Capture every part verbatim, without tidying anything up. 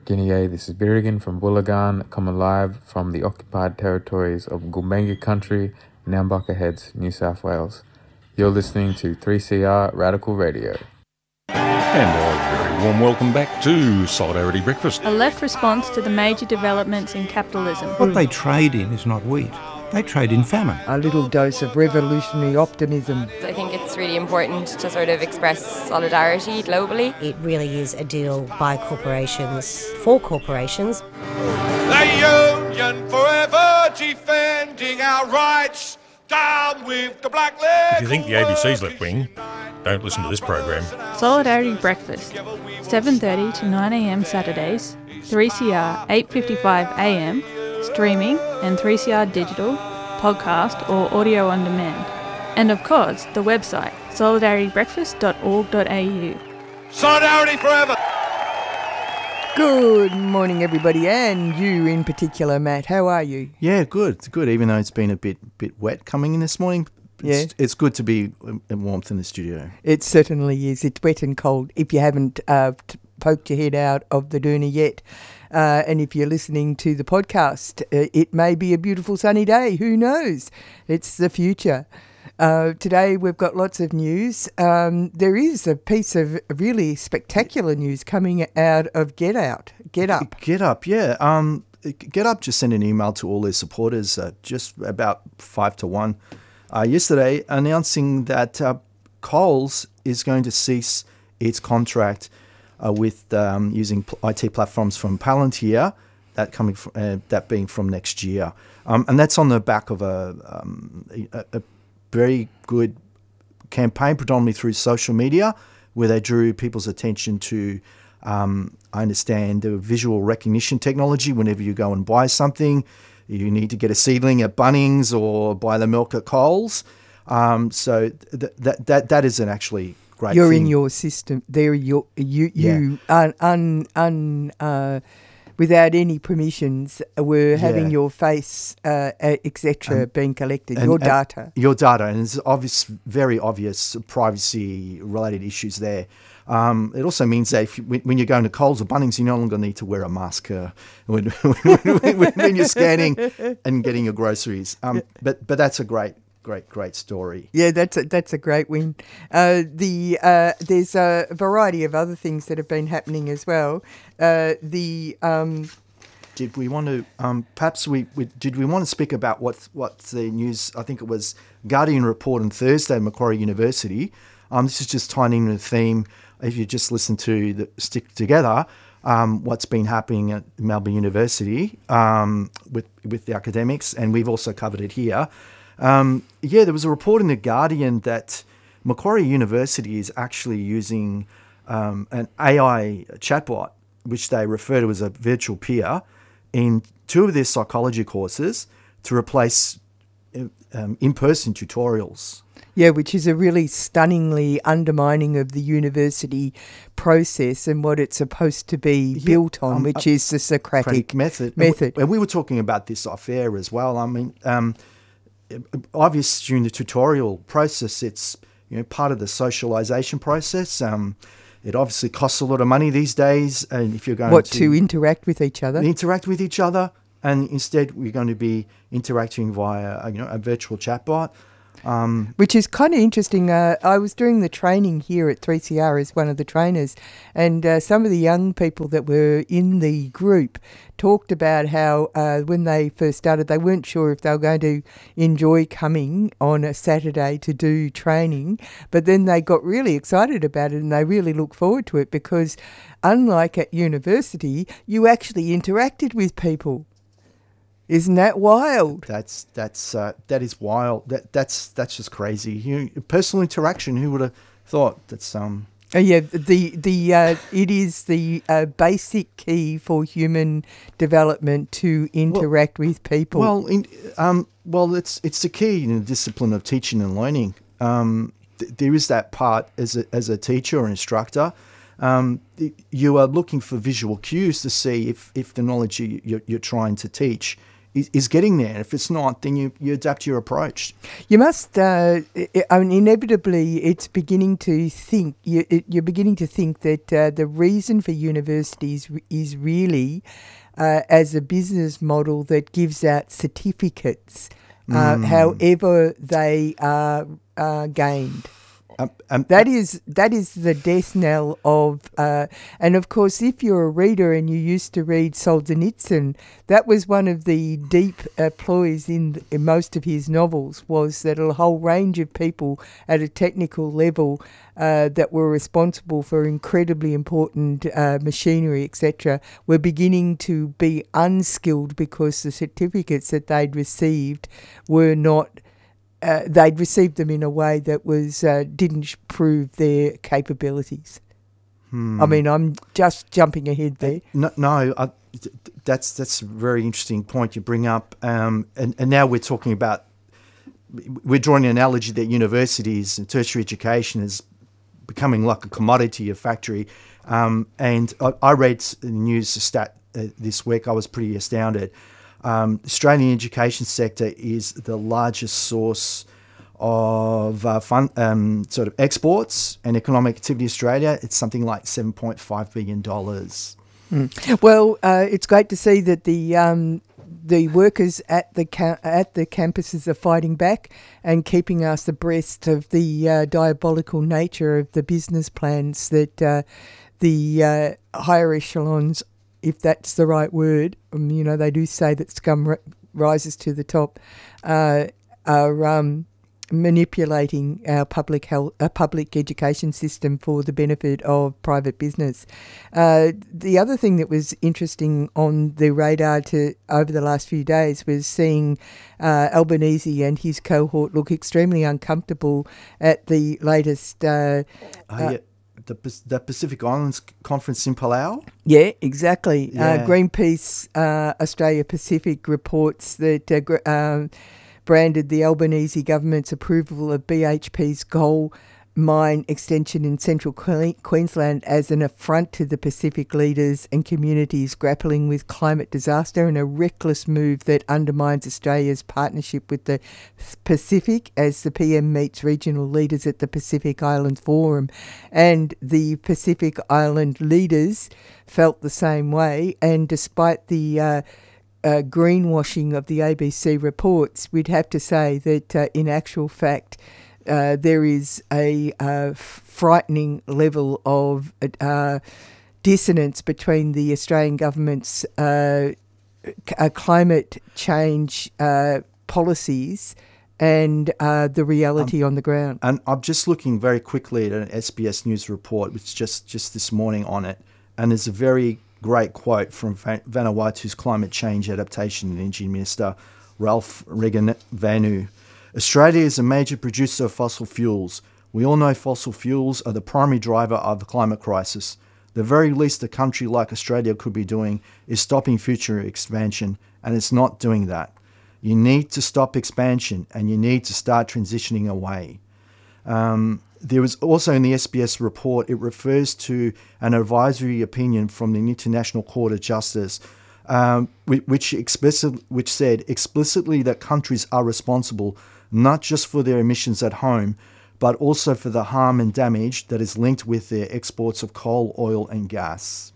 Guinea. This is Birigan from Woolloongabba, coming live from the occupied territories of Gumbaynggirr Country, Nambucca Heads, New South Wales. You're listening to three C R Radical Radio. And a very warm welcome back to Solidarity Breakfast. A left response to the major developments in capitalism. What they trade in is not wheat. They trade in famine. A little dose of revolutionary optimism. I think it's really important to sort of express solidarity globally. It really is a deal by corporations, for corporations. The union forever defending our rights. Down with the black leg. If you think the A B C's left wing, don't listen to this program. Solidarity Breakfast, seven thirty to nine a m Saturdays, three C R eight fifty-five a m, streaming and three C R digital, podcast or audio on demand. And of course, the website solidarity breakfast dot org dot a u. Solidarity forever! Good morning, everybody, and you in particular, Matt. How are you? Yeah, good. It's good, even though it's been a bit bit wet coming in this morning. It's, yeah. It's good to be in warmth in the studio. It certainly is. It's wet and cold. If you haven't uh, t- poked your head out of the doona yet, uh, and if you're listening to the podcast, uh, it may be a beautiful sunny day. Who knows? It's the future. Uh, today we've got lots of news. Um, there is a piece of really spectacular news coming out of Get Out, Get Up. Get Up, yeah. Um, Get Up just sent an email to all their supporters, uh, just about five to one, uh, yesterday, announcing that uh, Coles is going to cease its contract uh, with um, using I T platforms from Palantir, that coming from, uh, that being from next year, um, and that's on the back of a um, a, a very good campaign, predominantly through social media, where they drew people's attention to, um, I understand, the visual recognition technology. Whenever you go and buy something, you need to get a seedling at Bunnings or buy the milk at Coles. Um, so th- that that that is an actually great You're thing. in your system. There, you you you yeah. un, un, un, uh, without any permissions, were having yeah. your face, uh, et cetera, being collected, and, your and data. Your data, and there's obvious, very obvious privacy-related issues there. Um, it also means that if you, when you're going to Coles or Bunnings, you no longer need to wear a mask uh, when, when, when you're scanning and getting your groceries. Um, but but that's a great. Great, great story. Yeah, that's a, that's a great win. Uh, the uh, there's a variety of other things that have been happening as well. Uh, the um, did we want to um, perhaps we, we did we want to speak about what what the news? I think it was Guardian report on Thursday, Macquarie University. Um, this is just tying in the theme. If you just listen to the Stick Together, um, what's been happening at Melbourne University um, with with the academics, and we've also covered it here. Um, yeah, there was a report in The Guardian that Macquarie University is actually using um, an A I chatbot, which they refer to as a virtual peer, in two of their psychology courses to replace um, in-person tutorials. Yeah, which is a really stunningly undermining of the university process and what it's supposed to be yeah, built on, um, which uh, is the Socratic method. method. And we, and we were talking about this off air as well. I mean... Um, obvious during the tutorial process, it's you know part of the socialization process. Um, it obviously costs a lot of money these days, and if you're going what to, to interact with each other, interact with each other, and instead we're going to be interacting via you know a virtual chatbot. Um, Which is kind of interesting. Uh, I was doing the training here at three C R as one of the trainers, and uh, some of the young people that were in the group talked about how uh, when they first started, they weren't sure if they were going to enjoy coming on a Saturday to do training, but then they got really excited about it and they really look forward to it because unlike at university, you actually interacted with people. Isn't that wild? That's that's uh, that is wild. That that's that's just crazy. You know, personal interaction. Who would have thought? That's um. Oh, yeah, the the uh, it is the uh, basic key for human development to interact well, with people. Well, in, um, well, it's it's the key in the discipline of teaching and learning. Um, th- there is that part as a as a teacher or instructor. Um, you are looking for visual cues to see if if the knowledge you, you're, you're trying to teach is, is getting there. And if it's not, then you, you adapt your approach. You must, uh, I mean, inevitably, it's beginning to think, you, it, you're beginning to think that uh, the reason for universities is really uh, as a business model that gives out certificates, uh, Mm. however they are uh, gained. Um, um, That is that is the death knell of, uh, and of course, if you're a reader and you used to read Solzhenitsyn, that was one of the deep uh, ploys in, in most of his novels, was that a whole range of people at a technical level uh, that were responsible for incredibly important uh, machinery, et cetera, were beginning to be unskilled because the certificates that they'd received were not. Uh, they'd received them in a way that was uh, didn't sh- prove their capabilities. Hmm. I mean, I'm just jumping ahead there. No, no I, th- that's that's a very interesting point you bring up. Um, and, and now we're talking about, we're drawing an analogy that universities and tertiary education is becoming like a commodity, a factory. Um, and I, I read the news stat uh, this week. I was pretty astounded. Um, Australian education sector is the largest source of uh, fun, um, sort of exports and economic activity in Australia. It's something like seven point five billion dollars. Mm. Well, uh, it's great to see that the um, the workers at the ca- at the campuses are fighting back and keeping us abreast of the uh, diabolical nature of the business plans that uh, the uh, higher echelons, if that's the right word, um, you know, they do say that scum r- rises to the top, uh, are um, manipulating our public health, uh, public education system for the benefit of private business. Uh, the other thing that was interesting on the radar to over the last few days was seeing uh, Albanese and his cohort look extremely uncomfortable at the latest. Uh, Oh, yeah. The, the Pacific Islands Conference in Palau? Yeah, exactly. Yeah. Uh, Greenpeace uh, Australia Pacific reports that uh, gr- um, branded the Albanese government's approval of B H P's coal mine extension in central Que- Queensland as an affront to the Pacific leaders and communities grappling with climate disaster, and a reckless move that undermines Australia's partnership with the Pacific as the P M meets regional leaders at the Pacific Islands Forum. And the Pacific Island leaders felt the same way, and despite the uh, uh, greenwashing of the A B C reports, we'd have to say that uh, in actual fact Uh, there is a uh, frightening level of uh, dissonance between the Australian government's uh, c- uh, climate change uh, policies and uh, the reality um, on the ground. And I'm just looking very quickly at an S B S News report, which just, just this morning on it, and there's a very great quote from Vanuatu's Climate Change Adaptation and Energy Minister, Ralph Regenvanu. Australia is a major producer of fossil fuels. We all know fossil fuels are the primary driver of the climate crisis. The very least a country like Australia could be doing is stopping future expansion, and it's not doing that. You need to stop expansion, and you need to start transitioning away. Um, there was also in the S B S report, it refers to an advisory opinion from the International Court of Justice, um, which, explicit, which said explicitly that countries are responsible not just for their emissions at home, but also for the harm and damage that is linked with their exports of coal, oil and gas.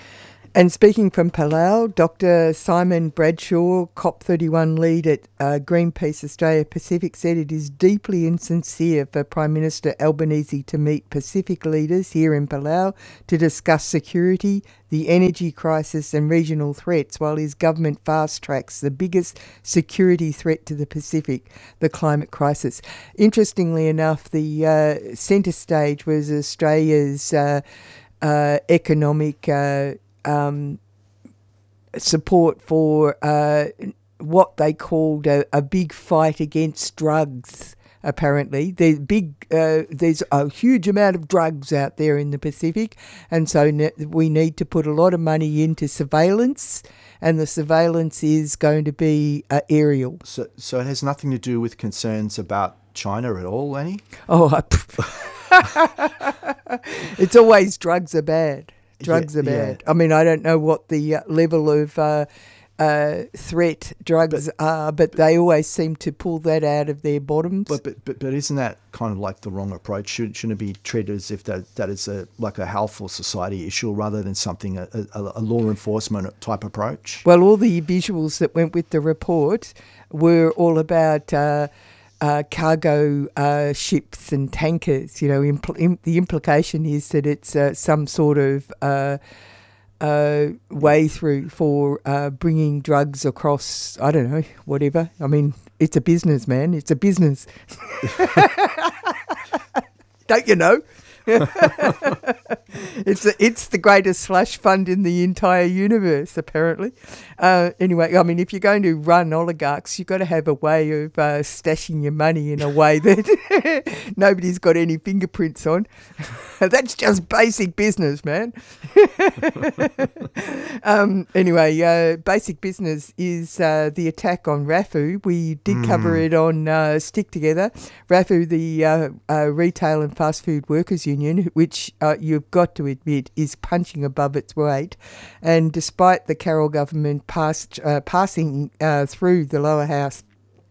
And speaking from Palau, Doctor Simon Bradshaw, COP thirty-one lead at uh, Greenpeace Australia Pacific, said it is deeply insincere for Prime Minister Albanese to meet Pacific leaders here in Palau to discuss security, the energy crisis and regional threats, while his government fast-tracks the biggest security threat to the Pacific, the climate crisis. Interestingly enough, the uh, centre stage was Australia's uh, uh, economic uh, Um, support for uh, what they called a, a big fight against drugs. Apparently, there's big, uh, there's a huge amount of drugs out there in the Pacific, and so ne- we need to put a lot of money into surveillance, and the surveillance is going to be uh, aerial. So, so it has nothing to do with concerns about China at all, Annie? Oh, it's always drugs are bad. Drugs Yeah, are bad. yeah. I mean, I don't know what the uh, level of uh, uh, threat drugs but, are, but they always seem to pull that out of their bottoms. But but, but, but isn't that kind of like the wrong approach? Should, shouldn't it be treated as if that, that is a like a health or society issue rather than something, a, a, a law enforcement type approach? Well, all the visuals that went with the report were all about uh, uh, cargo uh, ships and tankers. You know, impl- im- the implication is that it's uh, some sort of uh, uh, way through for uh, bringing drugs across, I don't know, whatever. I mean, it's a business, man. It's a business. Don't you know? it's a, it's the greatest slush fund in the entire universe, apparently. Uh, anyway, I mean, if you're going to run oligarchs, you've got to have a way of uh, stashing your money in a way that nobody's got any fingerprints on. That's just basic business, man. um, anyway, uh, basic business is uh, the attack on R A F U. We did mm. cover it on uh, Stick Together. R A F U, the uh, uh, Retail and Fast Food Workers Union, which uh, you've got to admit is punching above its weight. And despite the Carroll government passed, uh, passing uh, through the lower house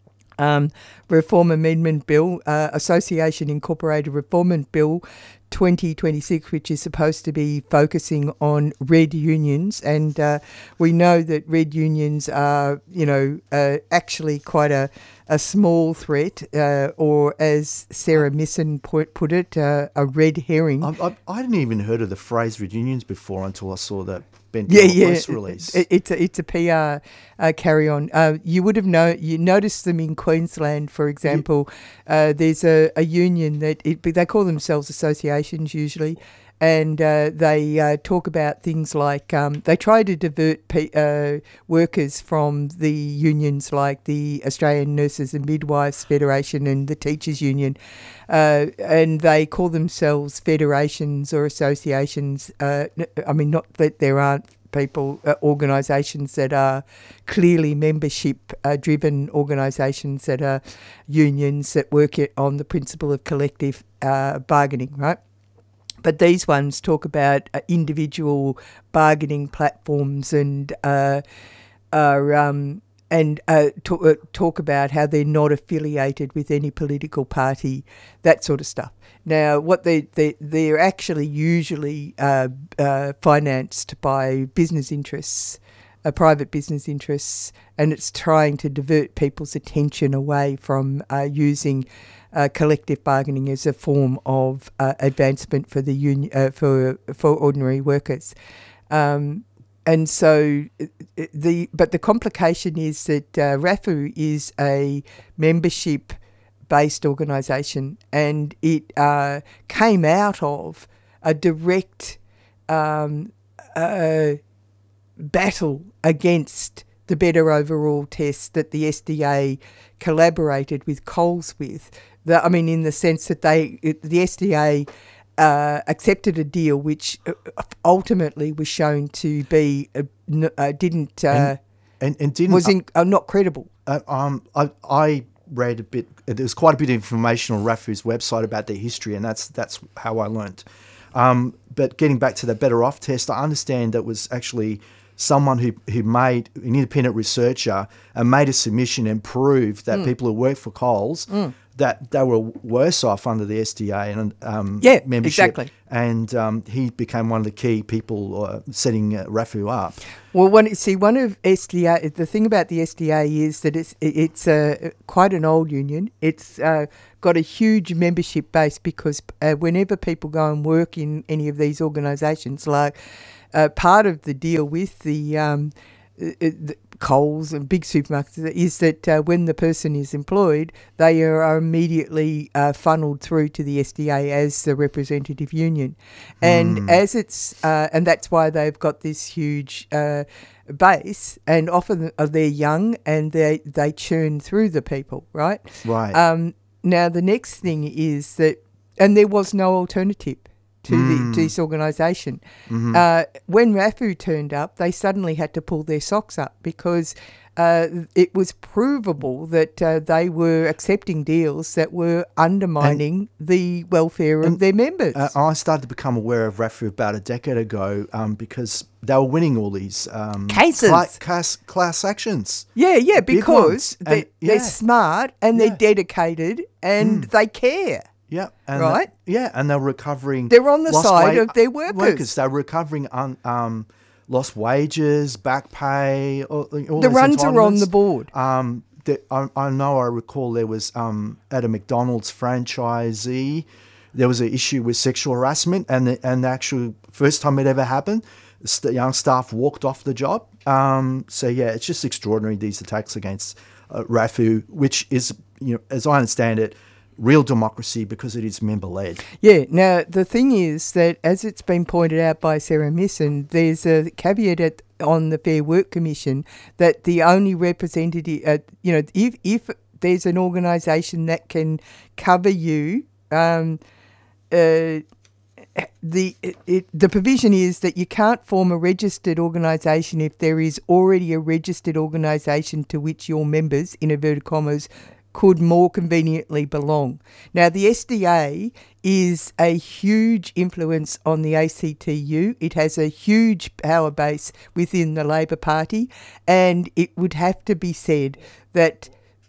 um, Reform Amendment Bill, uh, Association Incorporated Reform Bill twenty twenty-six, which is supposed to be focusing on red unions. And uh, we know that red unions are, you know, uh, actually quite a, a small threat, uh, or as Sarah Misson put, put it, uh, a red herring. I, I, I hadn't even heard of the phrase red unions before until I saw that Ben yeah, yeah. press release. It, it's a, it's a P R uh, carry on. Uh, you would have know you noticed them in Queensland, for example. Yeah. Uh, there's a, a union that it, they call themselves associations usually, and uh, they uh, talk about things like um, they try to divert pe- uh, workers from the unions like the Australian Nurses and Midwives Federation and the Teachers Union, uh, and they call themselves federations or associations. Uh, I mean, not that there aren't people, uh, organisations that are clearly membership-driven uh, organisations that are unions that work it on the principle of collective uh, bargaining, right? But these ones talk about uh, individual bargaining platforms and uh, are um, and uh, talk, uh, talk about how they're not affiliated with any political party, that sort of stuff. Now, what they they they're actually usually uh, uh, financed by business interests, uh, private business interests, and it's trying to divert people's attention away from uh, using Uh, collective bargaining as a form of uh, advancement for the union uh, for for ordinary workers, um, and so the but the complication is that uh, R A F U is a membership-based organisation, and it uh, came out of a direct um, uh, battle against the Better Overall test that the S D A collaborated with Coles with. The, I mean, in the sense that they, the S D A uh, accepted a deal which ultimately was shown to be uh, uh, didn't uh, and, and, and didn't was in, uh, not credible. Uh, um, I, I read a bit. There was quite a bit of information on R A F U's website about their history, and that's that's how I learnt. Um, but getting back to the Better Off test, I understand that was actually someone who, who made an independent researcher and made a submission and proved that mm. people who work for Coles mm. that they were worse off under the S D A and um, yeah, membership. Exactly. And um, he became one of the key people uh, setting uh, R A F U up. Well, one, see, one of S D A, the thing about the S D A is that it's it's uh, quite an old union. It's uh, got a huge membership base because uh, whenever people go and work in any of these organisations, like uh, part of the deal with the, um, the Coles and big supermarkets is that uh, when the person is employed, they are immediately uh, funneled through to the S D A as the representative union, and mm. as it's uh, and that's why they've got this huge uh, base, and often they're young and they they churn through the people, right? Right. Um, now the next thing is that, and there was no alternative to, mm. the, to this organisation. Mm-hmm. Uh, when R A F U turned up, they suddenly had to pull their socks up because uh, it was provable that uh, they were accepting deals that were undermining and, the welfare of their members. Uh, I started to become aware of R A F U about a decade ago um, because they were winning all these um, cases, cla- class, class actions. Yeah, yeah, because they're, and, yeah. they're smart and yeah. they're dedicated and mm. they care. Yeah, and right. The, yeah, and they're recovering. They're on the side wa- of their workers. workers. They're recovering on. Um, lost wages, back pay, all, all the runs are on the board. Um, the, I, I know I recall there was um, at a McDonald's franchisee, there was an issue with sexual harassment, and the, and the actual first time it ever happened, the young staff walked off the job. Um, so yeah, it's just extraordinary, these attacks against uh, R A F U, which is, you know, as I understand it, real democracy because it is member-led. Yeah. Now, the thing is that, as it's been pointed out by Sarah Misson, there's a caveat at, on the Fair Work Commission that the only representative, uh, you know, if if there's an organisation that can cover you, um, uh, the it, it, the provision is that you can't form a registered organisation if there is already a registered organisation to which your members, in inverted commas, could more conveniently belong. Now, the S D A is a huge influence on the A C T U. It has a huge power base within the Labor Party, and it would have to be said that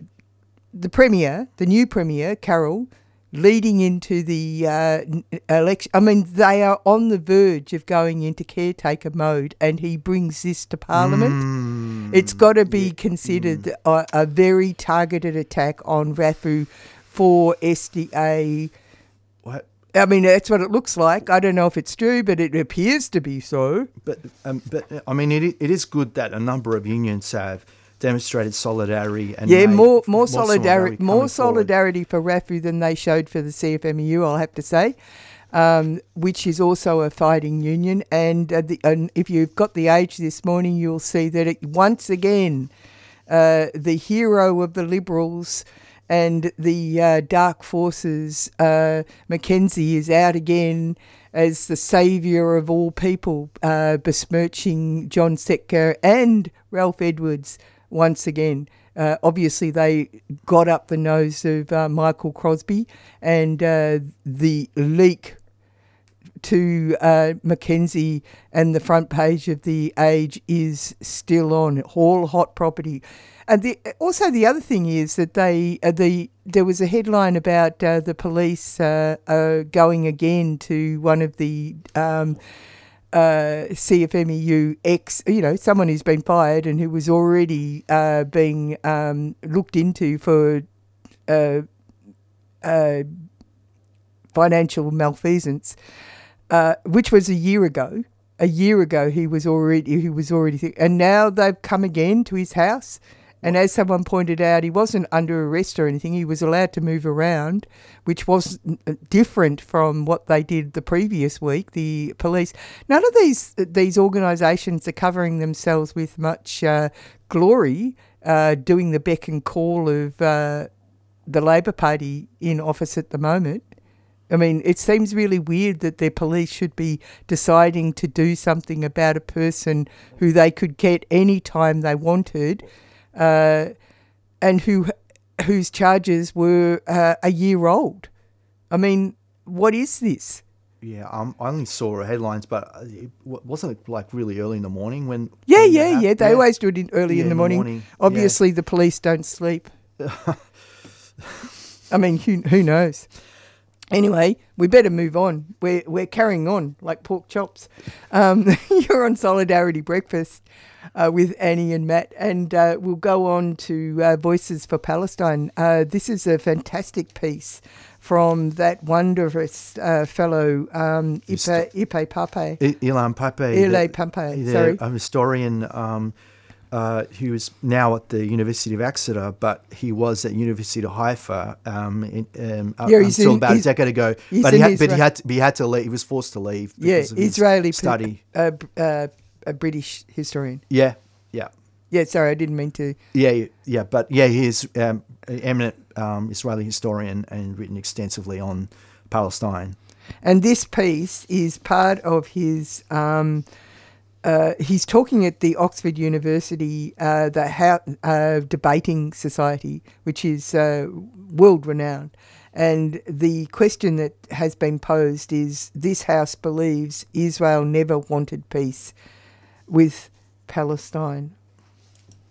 the Premier, the new Premier, Carroll, leading into the uh, election, I mean, they are on the verge of going into caretaker mode, and he brings this to Parliament. Mm. It's got to be yeah. considered mm. a, a very targeted attack on R A F U for S D A. What? I mean, that's what it looks like. I don't know if it's true, but it appears to be so. But, um, but I mean, it it is good that a number of unions have demonstrated solidarity and yeah, more more, more solidarity, solidarity more solidarity for R A F U than they showed for the C F M E U, I'll have to say, um, which is also a fighting union. And, uh, the, and if you've got The Age this morning, you'll see that it, once again, uh, the hero of the Liberals and the uh, dark forces, uh, Mackenzie, is out again as the saviour of all people, uh, besmirching John Setka and Ralph Edwards. Once again, uh, obviously they got up the nose of uh, Michael Crosby, and uh, the leak to uh, Mackenzie and the front page of The Age is still on, all hot property. And the, also the other thing is that they uh, the there was a headline about uh, the police uh, uh, going again to one of the Um, Uh, C F M E U ex, you know, someone who's been fired and who was already uh, being um, looked into for uh, uh, financial malfeasance, uh, which was a year ago. A year ago, he was already he was already, th- and now they've come again to his house. And as someone pointed out, he wasn't under arrest or anything. He was allowed to move around, which was different from what they did the previous week, the police. None of these these organisations are covering themselves with much uh, glory, uh, doing the beck and call of uh, the Labor Party in office at the moment. I mean, it seems really weird that their police should be deciding to do something about a person who they could get any time they wanted, Uh, and who whose charges were uh, a year old. I mean, what is this? Yeah, um, I only saw headlines, but it wasn't it like really early in the morning when? Yeah, when yeah, yeah. They yeah. always do it in early yeah, in the morning. In the morning. Obviously, yeah. the police don't sleep. I mean, who who knows? Anyway, we better move on. We're we're carrying on like pork chops. Um, you're on Solidarity Breakfast uh, with Annie and Matt, and uh, we'll go on to uh, Voices for Palestine. Uh, this is a fantastic piece from that wondrous uh, fellow um, Ipe, Ipe Pape. I, Ilan Pape. Ile Pape, sorry. A historian um, uh, who is now at the University of Exeter, but he was at University of Haifa um, in, um, yeah, until in, about a decade ago. But he, had, but he had to, he had to leave. He was forced to leave because yeah, of his Israeli study. Uh, uh, a British historian. Yeah, yeah. Yeah, sorry, I didn't mean to. Yeah, yeah, but yeah, he is um, an eminent um, Israeli historian and written extensively on Palestine. And this piece is part of his um, uh, he's talking at the Oxford University, uh, the How, uh, Debating Society, which is uh, world-renowned. And the question that has been posed is, this House believes Israel never wanted peace with Palestine.